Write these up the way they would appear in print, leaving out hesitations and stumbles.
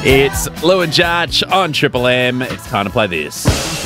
It's Lou and Judge on Triple M. It's time to play this.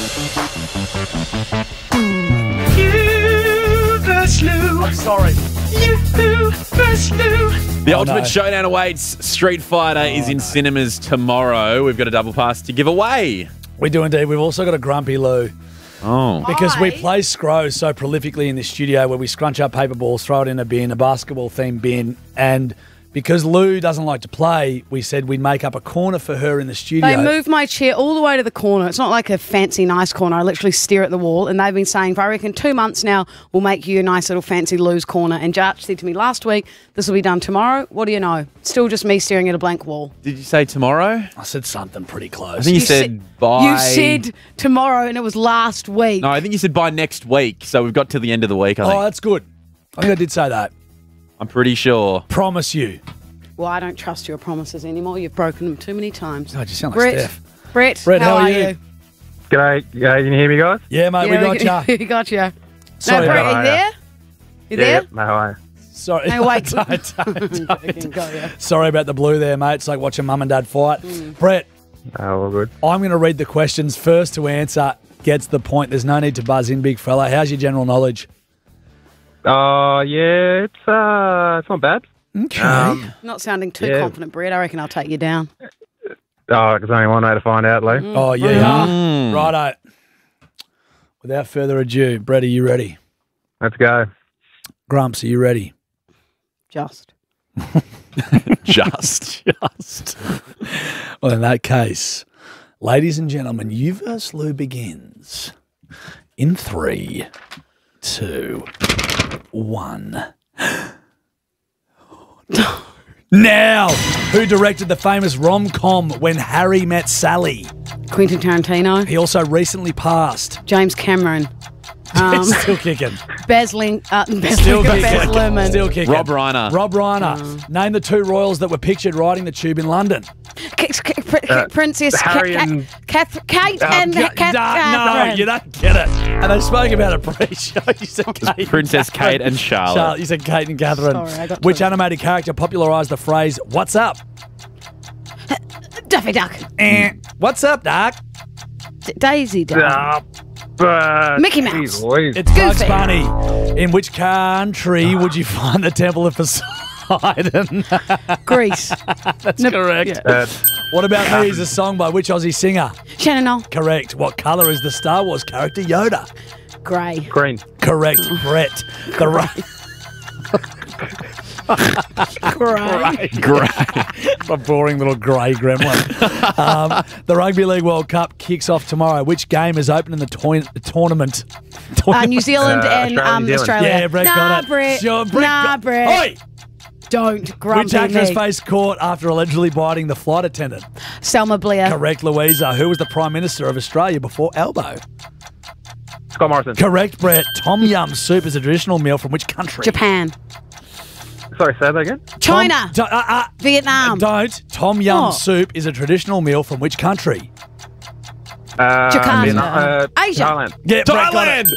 You versus Lou. I'm sorry. You versus Lou. The ultimate showdown awaits. Street Fighter is in cinemas tomorrow. We've got a double pass to give away. We do indeed. We've also got a grumpy Lou. Oh. Because we play Scro so prolifically in this studio where we scrunch up paper balls, throw it in a bin, a basketball-themed bin, and because Lou doesn't like to play, we said we'd make up a corner for her in the studio. They moved my chair all the way to the corner. It's not like a fancy, nice corner. I literally stare at the wall, and they've been saying, for I reckon 2 months now, we'll make you a nice little fancy Lou's corner. And Judge said to me last week, this will be done tomorrow. What do you know? Still just me staring at a blank wall. Did you say tomorrow? I said something pretty close. I think you said by... You said tomorrow, and it was last week. No, I think you said by next week, so we've got till the end of the week, I think. Oh, that's good. I think I did say that. I'm pretty sure. Promise you. Well, I don't trust your promises anymore. You've broken them too many times. God, you sound like Steph. Brett, how are you? G'day. Can you hear me, guys? Yeah, mate, we got you. We got you. Sorry, no, Brett, how are are you there? You there? No, I. Sorry. No, wait. Don't. Sorry about the blue there, mate. It's like watching mum and dad fight. Brett, All good. I'm going to read the questions. First to answer gets the point. There's no need to buzz in, big fella. How's your general knowledge? Yeah, it's not bad. Okay. Not sounding too confident, Brett. I reckon I'll take you down. There's only one way to find out, Lou. Oh, yeah, you are. Righto. Without further ado, Brett, are you ready? Let's go. Grumps, are you ready? Just. Just. Well, in that case, ladies and gentlemen, You vs. Lou begins in 3, 2, 1. Now, who directed the famous rom-com When Harry Met Sally? Quentin Tarantino. He also recently passed. James Cameron. Still kicking. Baz Still Luhrmann. Still kicking. Rob Reiner. Rob Reiner. Name the two royals that were pictured riding the tube in London. Princess Harry and... Kate and No, Catherine. you don't get it. And they spoke about it pre-show. You said Kate. Princess Kate and Charlotte. You said Kate and Catherine. Sorry, I got Which to- animated character popularised the phrase, "What's up?" Daffy Duck. What's up, Doc? Daisy Duck. Mickey Mouse. It's Bugs Goofy. Bunny. In which country would you find the Temple of Poseidon? Greece. That's correct. Yeah. What About Me is a song by which Aussie singer? Shannon Knoll. Correct. What colour is the Star Wars character Yoda? Grey. Green. Correct. Brett. The Grey. A boring little grey gremlin. The Rugby League World Cup kicks off tomorrow. Which game is opening the tournament? New Zealand and Australia. Yeah, Brett got it. Brett. Sure, Brett. Oi! Don't grumpy Which actress me. faced court after allegedly biting the flight attendant? Selma Blair. Correct, Louisa. Who was the Prime Minister of Australia before Albo? Scott Morrison. Correct, Brett. Tom Yum soup is a traditional meal from which country? Japan. Sorry, say that again? China. Vietnam. Don't. Tom Yum What? soup is a traditional meal from which country? Jakarta. Vietnam, Asia. Thailand. Yeah, Brett got it.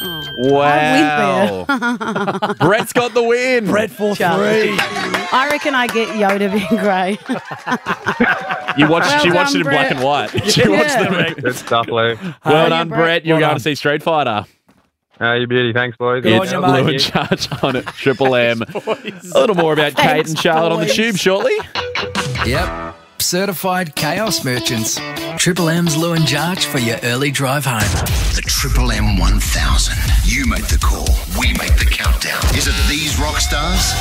Wow. Brett's got the win. Brett for 3. I reckon I get Yoda being grey. You watched. Well She watched done, it in black Brett. and white. She watched the Good stuff, Lou. Well you, done, Brett. Brett. You're Well going done. to see Street Fighter. You beauty. Thanks, boys. Good on It's you, Lou mate. and Charge on it. Triple M. A little more about Kate Thanks, and Charlotte on the boys. tube shortly. Yep. Certified chaos merchants. Triple M's Lou and Jarch for your early drive home. The Triple M 1000. You make the call. We make the countdown. Is it these rock stars?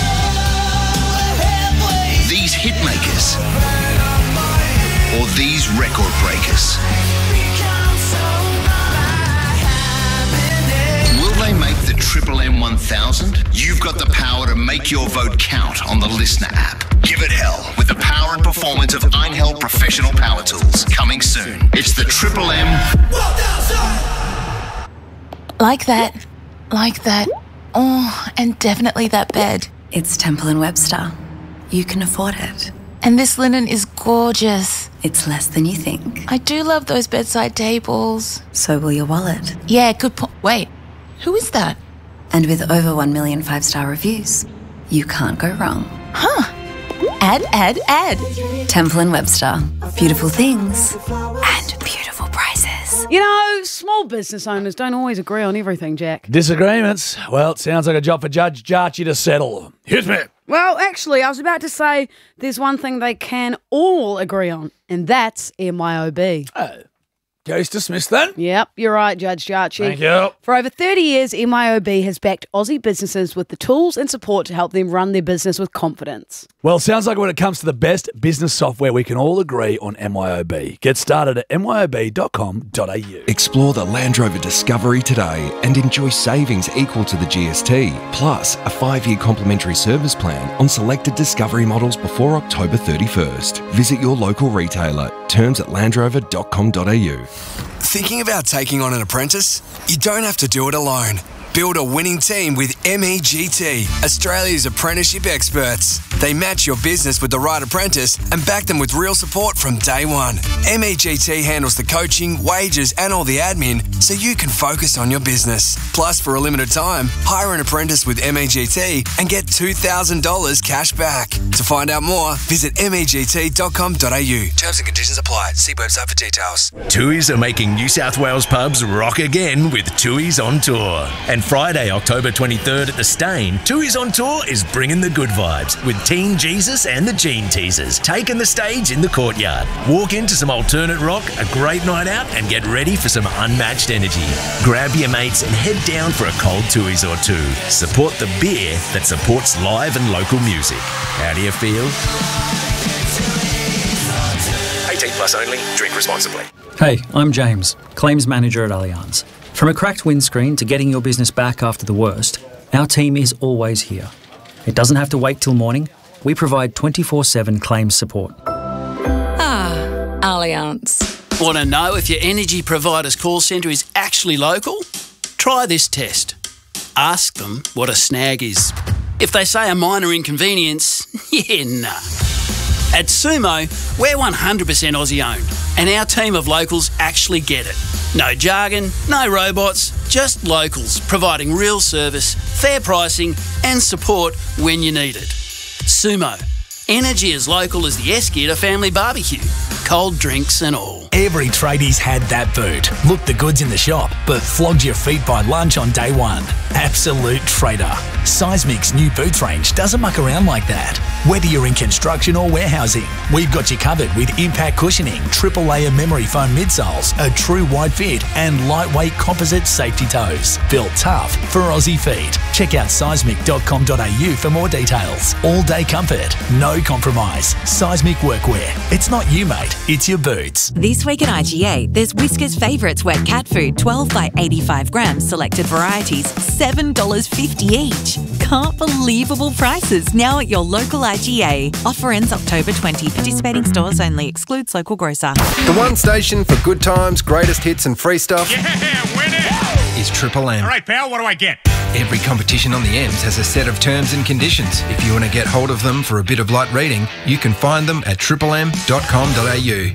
These hit makers? Or these record breakers? Will they make the Triple M 1000? You've got the power to make your vote count on the Listener app. Give it hell with the power and performance of Einhell Professional Power Tools. Coming soon. It's the Triple M 1000. Like that. Like that. Oh, and definitely that bed. It's Temple & Webster. You can afford it. And this linen is gorgeous. It's less than you think. I do love those bedside tables. So will your wallet. Yeah, good point. Wait, who is that? And with over 1 million 5-star reviews, you can't go wrong. Huh. Add. Temple & Webster. Beautiful things and beautiful prices. You know, small business owners don't always agree on everything, Jack. Disagreements? Well, it sounds like a job for Judge Jarchi to settle. Hit me. Well, actually, I was about to say there's one thing they can all agree on, and that's MYOB. Oh. Case dismissed then? Yep, you're right, Judge Jarchi. Thank you. For over 30 years, MYOB has backed Aussie businesses with the tools and support to help them run their business with confidence. Well, sounds like when it comes to the best business software, we can all agree on MYOB. Get started at myob.com.au. Explore the Land Rover Discovery today and enjoy savings equal to the GST, plus a 5-year complimentary service plan on selected Discovery models before October 31st. Visit your local retailer. Terms at landrover.com.au. Thinking about taking on an apprentice? You don't have to do it alone. Build a winning team with MEGT, Australia's apprenticeship experts. They match your business with the right apprentice and back them with real support from day one. MEGT handles the coaching, wages and all the admin so you can focus on your business. Plus, for a limited time, hire an apprentice with MEGT and get $2,000 cash back. To find out more, visit MEGT.com.au. Terms and conditions apply. See website for details. Tui's are making New South Wales pubs rock again with Tui's on Tour. And Friday, October 23rd at the Stain, Tui's on Tour is bringing the good vibes with Teen Jesus and the Gene Teasers taking the stage in the courtyard. Walk into some alternate rock, a great night out, and get ready for some unmatched energy. Grab your mates and head down for a cold Tui's or two. Support the beer that supports live and local music. How do you feel? 18 plus only. Drink responsibly. Hey, I'm James, Claims Manager at Allianz. From a cracked windscreen to getting your business back after the worst, our team is always here. It doesn't have to wait till morning. We provide 24/7 claims support. Allianz. Want to know if your energy provider's call centre is actually local? Try this test. Ask them what a snag is. If they say a minor inconvenience, nah. At Sumo, we're 100% Aussie owned, and our team of locals actually get it. No jargon, no robots, just locals providing real service, fair pricing and support when you need it. Sumo. Energy as local as the Esketer family barbecue. Cold drinks and all. Every tradie's had that boot. Looked the goods in the shop, but flogged your feet by lunch on day one. Absolute trader. Seismic's new boots range doesn't muck around like that. Whether you're in construction or warehousing, we've got you covered with impact cushioning, triple layer memory foam midsoles, a true wide fit and lightweight composite safety toes. Built tough for Aussie feet. Check out seismic.com.au for more details. All day comfort, no compromise. Seismic workwear. It's not you, mate. It's your boots. This week at IGA, there's Whiskas Favourites wet cat food, 12 by 85 grams, selected varieties, $7.50 each. Can't believable prices now at your local IGA. Offer ends October 20. Participating stores only. Excludes local grocer. The one station for good times, greatest hits and free stuff is Triple M. All right, pal, what do I get? Every competition on the M's has a set of terms and conditions. If you want to get hold of them for a bit of light reading, you can find them at triplem.com.au.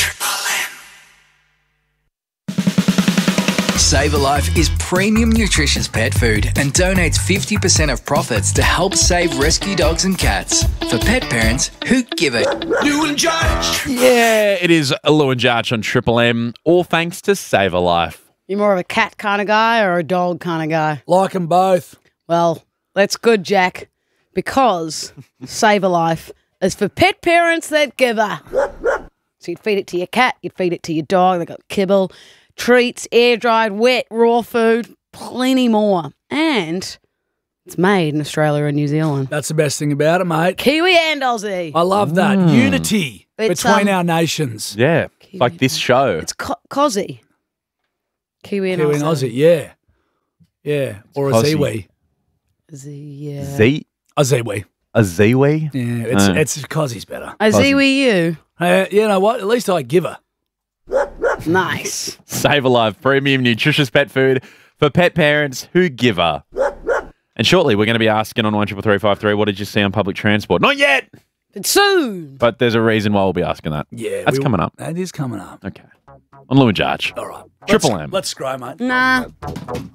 Save a Life is premium nutritious pet food and donates 50% of profits to help save rescue dogs and cats. For pet parents who give it. Lou and Jarch. Yeah, it is Lou and Jarch on Triple M, all thanks to Save a Life. You more of a cat kind of guy or a dog kind of guy? Like them both. Well, that's good, Jack, because Save a Life is for pet parents that give a. So you'd feed it to your cat, you'd feed it to your dog. They've got kibble, treats, air-dried, wet, raw food, plenty more. And it's made in Australia and New Zealand. That's the best thing about it, mate. Kiwi and Aussie. I love that. Unity It's, between our nations. Yeah, like this show. It's Cozzy. Kiwi and Kiwi and Aussie, yeah. Yeah, or a Aussie. Ziwi. Yeah. A Ziwi. A Ziwi? Yeah, it's Cozzy's better. A Ziwi you. You know what? At least I give her. Nice. Save a Life, premium nutritious pet food for pet parents who give her. And shortly, we're going to be asking on 133353, what did you see on public transport? Not yet! But soon! But there's a reason why we'll be asking that. Yeah. That's coming up. That is coming up. Okay. On Lou and Jarch. All right. Triple M. Let's scry, mate. Nah.